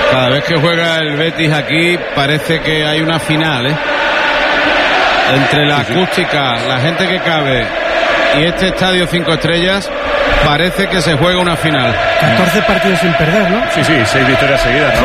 Cada vez que juega el Betis aquí parece que hay una final, ¿eh? Entre la acústica, la gente que cabe y este estadio 5 estrellas, parece que se juega una final. 14 partidos sin perder, ¿no? Sí, 6 victorias seguidas, ¿no?